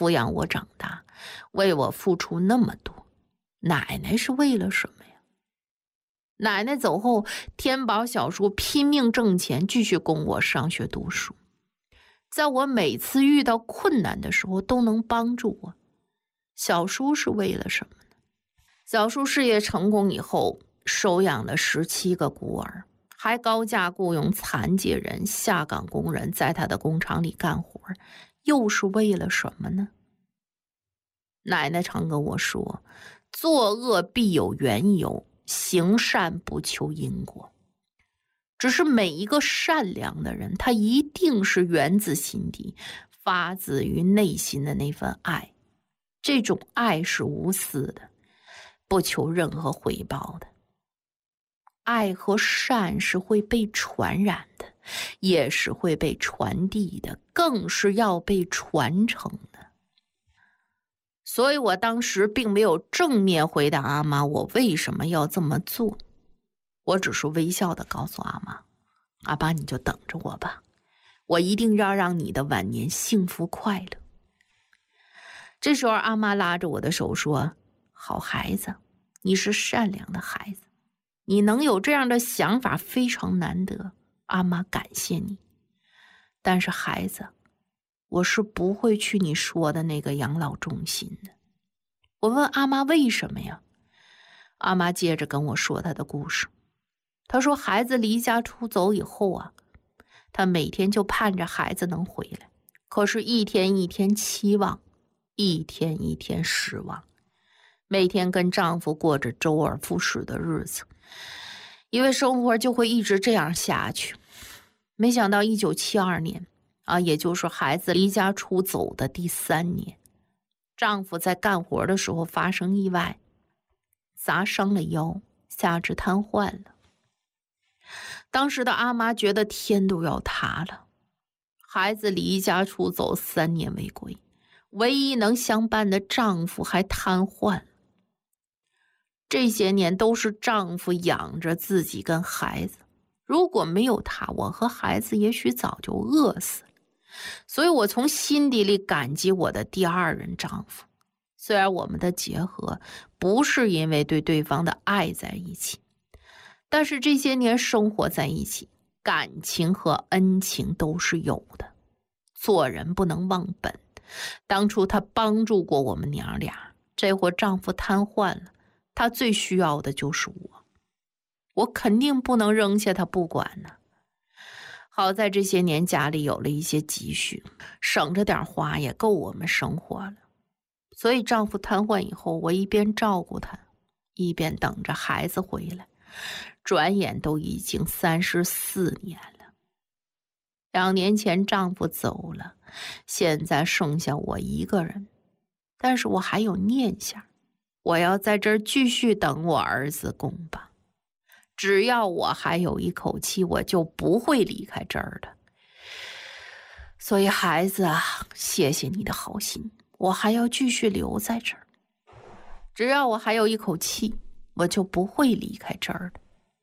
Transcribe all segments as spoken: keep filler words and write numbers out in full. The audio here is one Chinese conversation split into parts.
抚养我长大，为我付出那么多，奶奶是为了什么呀？奶奶走后，天宝小叔拼命挣钱，继续供我上学读书。在我每次遇到困难的时候，都能帮助我。小叔是为了什么呢？小叔事业成功以后，收养了十七个孤儿，还高价雇佣残疾人、下岗工人在他的工厂里干活，又是为了什么呢？奶奶常跟我说，作恶必有缘由，行善不求因果。只是每一个善良的人，他一定是源自心底，发自于内心的那份爱。这种爱是无私的，不求任何回报的。爱和善是会被传染的，也是会被传递的，更是要被传承的。所以我当时并没有正面回答阿妈我为什么要这么做，我只是微笑地告诉阿妈，阿妈你就等着我吧，我一定要让你的晚年幸福快乐。这时候阿妈拉着我的手说，好孩子，你是善良的孩子，你能有这样的想法非常难得，阿妈感谢你。但是孩子，我是不会去你说的那个养老中心的。我问阿妈为什么呀？阿妈接着跟我说她的故事。她说孩子离家出走以后啊，她每天就盼着孩子能回来，可是一天一天期望，一天一天失望，每天跟丈夫过着周而复始的日子，以为生活就会一直这样下去。没想到一九七二年啊，也就是孩子离家出走的第三年，丈夫在干活的时候发生意外，砸伤了腰，下肢瘫痪了。当时的阿妈觉得天都要塌了，孩子离家出走三年未归，唯一能相伴的丈夫还瘫痪了。这些年都是丈夫养着自己跟孩子，如果没有他，我和孩子也许早就饿死了。所以我从心底里感激我的第二任丈夫，虽然我们的结合不是因为对对方的爱在一起，但是这些年生活在一起，感情和恩情都是有的。做人不能忘本，当初他帮助过我们娘俩，这会丈夫瘫痪了，他最需要的就是我，我肯定不能扔下他不管呢。好在这些年家里有了一些积蓄，省着点花也够我们生活了。所以丈夫瘫痪以后，我一边照顾他，一边等着孩子回来。转眼都已经三十四年了。两年前丈夫走了，现在剩下我一个人，但是我还有念想，我要在这儿继续等我儿子公吧。只要我还有一口气，我就不会离开这儿的。所以孩子啊，谢谢你的好心，我还要继续留在这儿。只要我还有一口气，我就不会离开这儿的。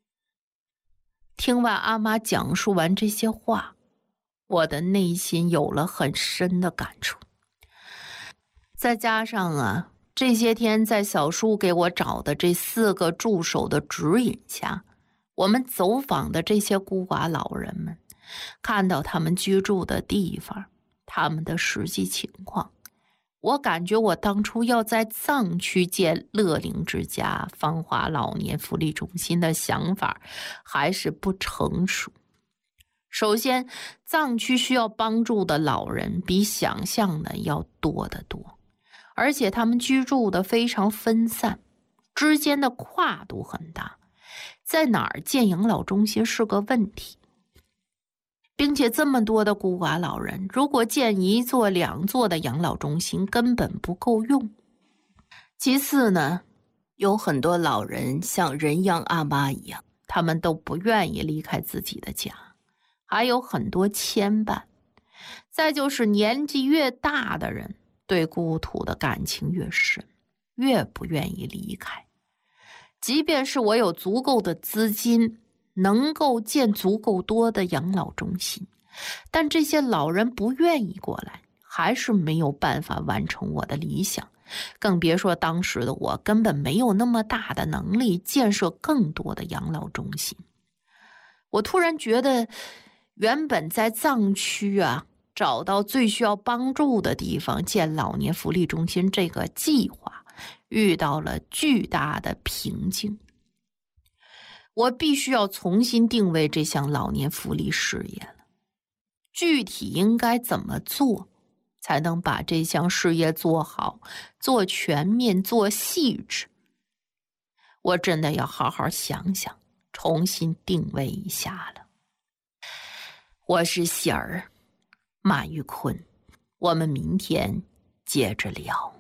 听完阿妈讲述完这些话，我的内心有了很深的感触。再加上啊，这些天在小叔给我找的这四个助手的指引下，我们走访的这些孤寡老人们，看到他们居住的地方，他们的实际情况，我感觉我当初要在藏区建乐龄之家、芳华老年福利中心的想法还是不成熟。首先，藏区需要帮助的老人比想象的要多得多，而且他们居住的非常分散，之间的跨度很大，在哪儿建养老中心是个问题。并且这么多的孤寡老人，如果建一座两座的养老中心根本不够用。其次呢，有很多老人像人样阿妈一样，他们都不愿意离开自己的家，还有很多牵绊。再就是年纪越大的人，对故土的感情越深，越不愿意离开。即便是我有足够的资金，能够建足够多的养老中心，但这些老人不愿意过来， 还是没有办法完成我的理想，更别说当时的我根本没有那么大的能力建设更多的养老中心。我突然觉得，原本在藏区啊找到最需要帮助的地方建老年福利中心这个计划遇到了巨大的瓶颈。我必须要重新定位这项老年福利事业了。具体应该怎么做，才能把这项事业做好、做全面、做细致？我真的要好好想想，重新定位一下了。我是喜儿，马玉坤，我们明天接着聊。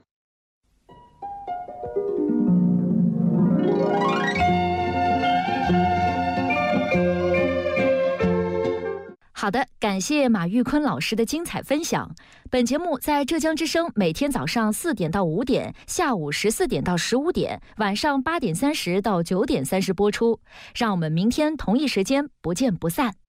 好的，感谢马玉坤老师的精彩分享。本节目在浙江之声每天早上四点到五点，下午十四点到十五点，晚上八点三十到九点三十播出。让我们明天同一时间不见不散。